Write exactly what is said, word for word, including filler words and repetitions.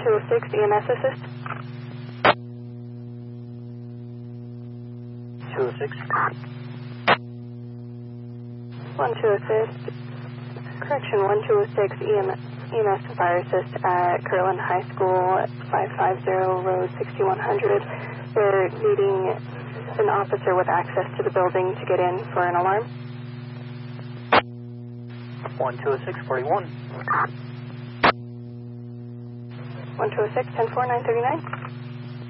two oh six, E M S assist. two oh six. one two oh six. Correction, one two oh six, E M S, E M S and fire assist at Kirtland High School at five fifty Road sixty-one hundred. They're needing an officer with access to the building to get in for an alarm. one two oh six, forty-one. one two oh six, ten four, nine thirty-nine.